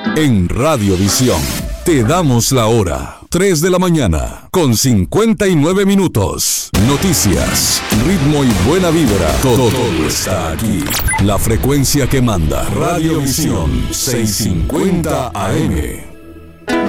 En Radiovisión te damos la hora. 3 de la mañana, con 59 minutos. Noticias, ritmo y buena vibra. Todo está aquí. La frecuencia que manda. Radiovisión 650 AM.